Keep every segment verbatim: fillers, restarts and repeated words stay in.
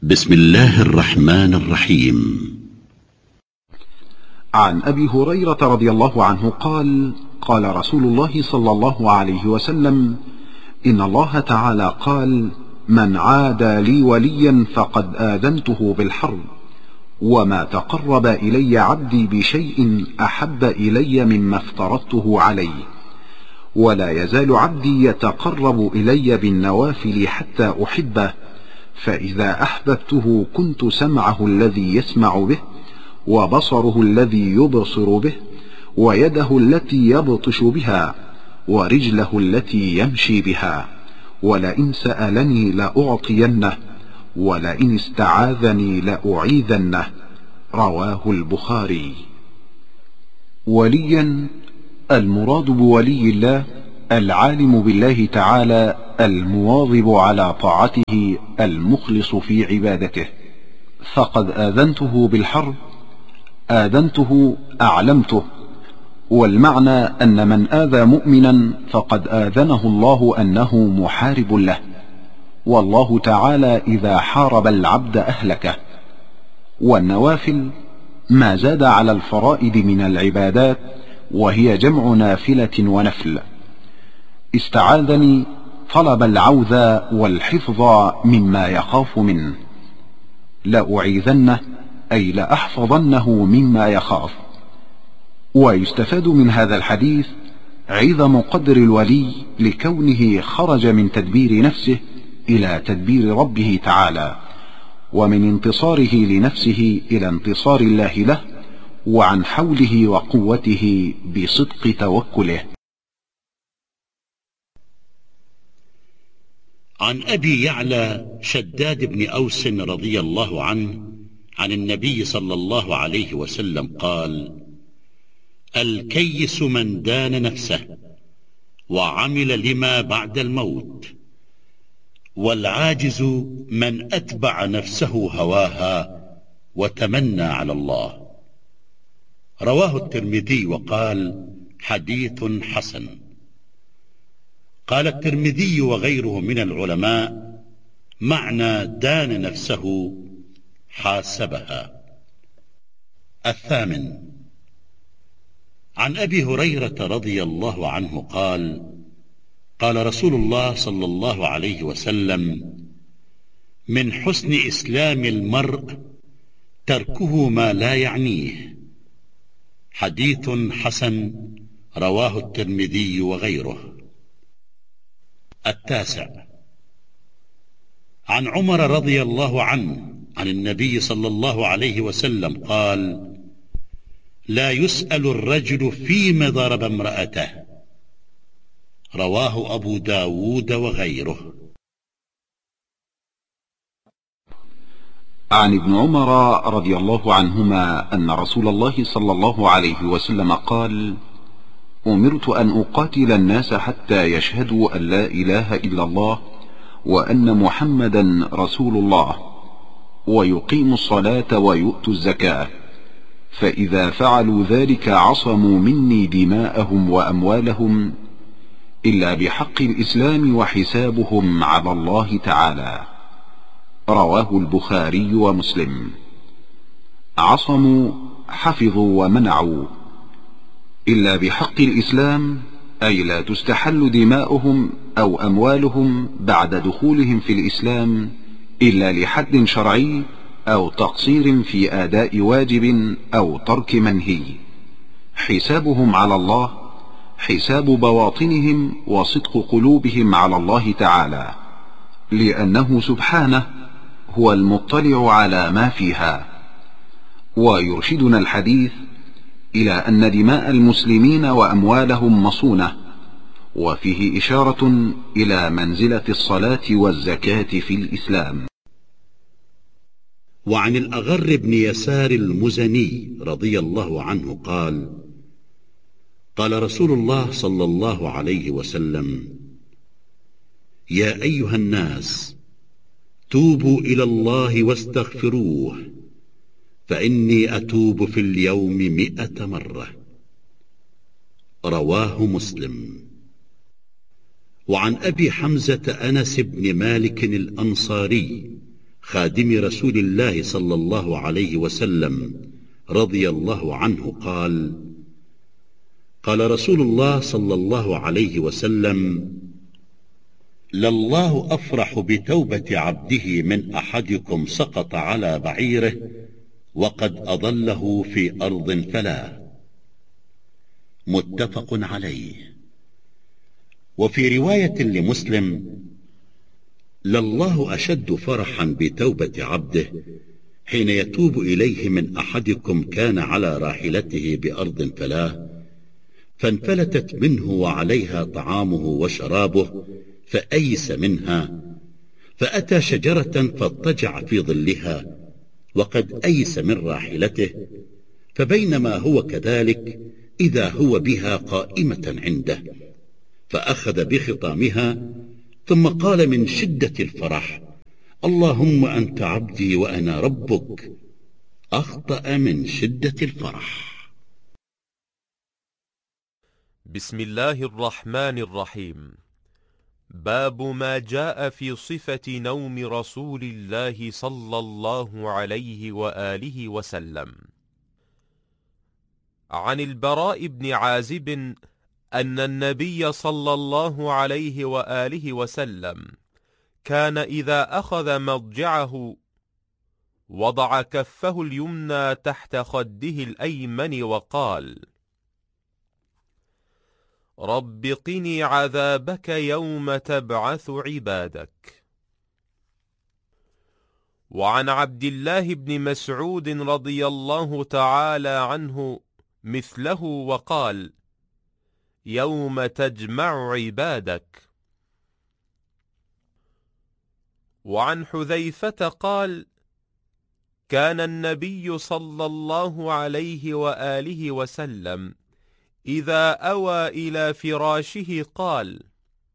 بسم الله الرحمن الرحيم. عن أبي هريرة رضي الله عنه قال: قال رسول الله صلى الله عليه وسلم: إن الله تعالى قال: من عادى لي وليا فقد آذنته بالحرب، وما تقرب إلي عبدي بشيء أحب إلي مما افترضته عليه، ولا يزال عبدي يتقرب إلي بالنوافل حتى أحبه، فإذا أحببته كنت سمعه الذي يسمع به، وبصره الذي يبصر به، ويده التي يبطش بها، ورجله التي يمشي بها، ولئن سألني لأعطينه، ولئن استعاذني لأعيذنه. رواه البخاري. وليا المراد بولي الله العالم بالله تعالى، المواظب على طاعته، المخلص في عبادته. فقد آذنته بالحرب، آذنته أعلمته، والمعنى أن من آذى مؤمنا فقد آذنه الله أنه محارب له، والله تعالى إذا حارب العبد أهلكه. والنوافل ما زاد على الفرائض من العبادات، وهي جمع نافلة ونفل. استعاذني طلب العوذ والحفظ مما يخاف منه. لأعيذنه أي لأحفظنه مما يخاف. ويستفاد من هذا الحديث عظم قدر الولي لكونه خرج من تدبير نفسه إلى تدبير ربه تعالى، ومن انتصاره لنفسه إلى انتصار الله له، وعن حوله وقوته بصدق توكله. عن أبي يعلى شداد بن أوس رضي الله عنه عن النبي صلى الله عليه وسلم قال: الكيس من دان نفسه وعمل لما بعد الموت، والعاجز من أتبع نفسه هواها وتمنى على الله. رواه الترمذي وقال: حديث حسن. قال الترمذي وغيره من العلماء: معنى دان نفسه حاسبها. الثامن: عن أبي هريرة رضي الله عنه قال: قال رسول الله صلى الله عليه وسلم: من حسن إسلام المرء تركه ما لا يعنيه. حديث حسن. رواه الترمذي وغيره. التاسع: عن عمر رضي الله عنه عن النبي صلى الله عليه وسلم قال: لا يسأل الرجل فيما ضرب امرأته. رواه أبو داود وغيره. عن ابن عمر رضي الله عنهما أن رسول الله صلى الله عليه وسلم قال: أمرت أن أقاتل الناس حتى يشهدوا أن لا إله إلا الله وأن محمدا رسول الله، ويقيموا الصلاة ويؤتوا الزكاة، فإذا فعلوا ذلك عصموا مني دماءهم وأموالهم إلا بحق الإسلام وحسابهم على الله تعالى. رواه البخاري ومسلم. عصموا حفظوا ومنعوا، إلا بحق الإسلام أي لا تستحل دماؤهم أو أموالهم بعد دخولهم في الإسلام إلا لحد شرعي أو تقصير في أداء واجب أو ترك منهي. حسابهم على الله حساب بواطنهم وصدق قلوبهم على الله تعالى، لأنه سبحانه هو المطلع على ما فيها. ويرشدنا الحديث إلى أن دماء المسلمين وأموالهم مصونة، وفيه إشارة إلى منزلة الصلاة والزكاة في الإسلام. وعن الأغر بن يسار المزني رضي الله عنه قال: قال رسول الله صلى الله عليه وسلم: يا أيها الناس توبوا إلى الله واستغفروه، فإني أتوب في اليوم مئة مرة. رواه مسلم. وعن أبي حمزة أنس بن مالك الأنصاري خادم رسول الله صلى الله عليه وسلم رضي الله عنه قال: قال رسول الله صلى الله عليه وسلم: لله أفرح بتوبة عبده من أحدكم سقط على بعيره وقد أضله في أرض فلا. متفق عليه. وفي رواية لمسلم: لله أشد فرحا بتوبة عبده حين يتوب إليه من أحدكم كان على راحلته بأرض فلاه فانفلتت منه وعليها طعامه وشرابه فأيس منها، فأتى شجرة فاضطجع في ظلها وقد أيس من راحلته، فبينما هو كذلك إذا هو بها قائمة عنده، فأخذ بخطامها ثم قال من شدة الفرح: اللهم أنت عبدي وأنا ربك. أخطأ من شدة الفرح. بسم الله الرحمن الرحيم. باب ما جاء في صفة نوم رسول الله صلى الله عليه وآله وسلم. عن البراء بن عازب أن النبي صلى الله عليه وآله وسلم كان إذا أخذ مضجعه وضع كفه اليمنى تحت خده الأيمن وقال: رب قني عذابك يوم تبعث عبادك. وعن عبد الله بن مسعود رضي الله تعالى عنه مثله وقال: يوم تجمع عبادك. وعن حذيفة قال: كان النبي صلى الله عليه وآله وسلم إذا أوى إلى فراشه قال: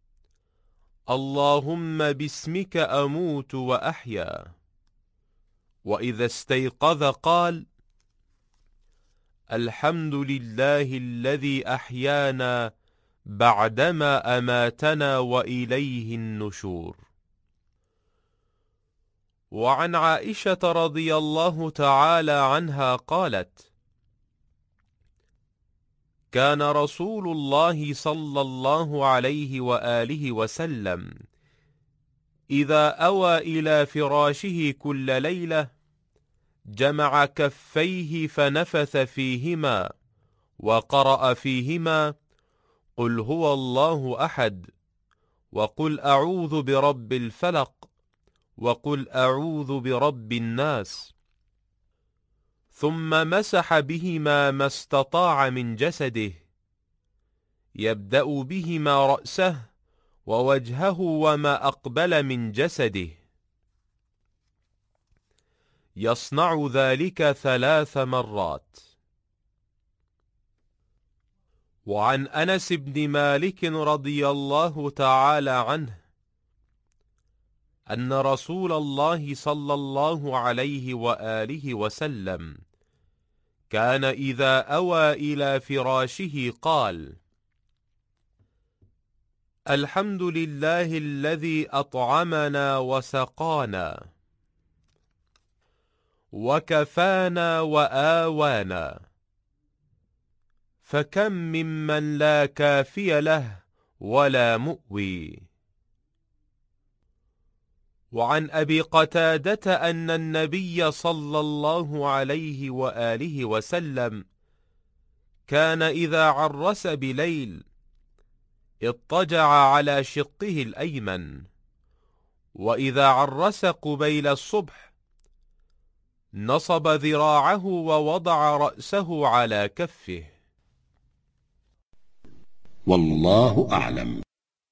اللهم باسمك أموت وأحيا. وإذا استيقظ قال: الحمد لله الذي أحيانا بعدما أماتنا وإليه النشور. وعن عائشة رضي الله تعالى عنها قالت: كان رسول الله صلى الله عليه وآله وسلم إذا أوى إلى فراشه كل ليلة جمع كفيه فنفث فيهما وقرأ فيهما: قل هو الله أحد، وقل أعوذ برب الفلق، وقل أعوذ برب الناس، ثم مسح بهما ما استطاع من جسده، يبدأ بهما رأسه ووجهه وما أقبل من جسده، يصنع ذلك ثلاث مرات. وعن أنس بن مالك رضي الله تعالى عنه أن رسول الله صلى الله عليه وآله وسلم كان إذا أوى إلى فراشه قال: الحمد لله الذي أطعمنا وسقانا وكفانا وآوانا، فكم ممن لا كافي له ولا مؤوي. وعن أبي قتادة أن النبي صلى الله عليه وآله وسلم كان إذا عرس بليل اضطجع على شقه الأيمن، وإذا عرس قبيل الصبح نصب ذراعه ووضع رأسه على كفه. والله أعلم.